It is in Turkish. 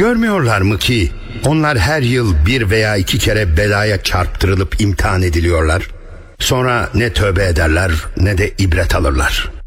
Görmüyorlar mı ki onlar her yıl bir veya iki kere belaya çarptırılıp imtihan ediliyorlar. Sonra ne tövbe ederler ne de ibret alırlar.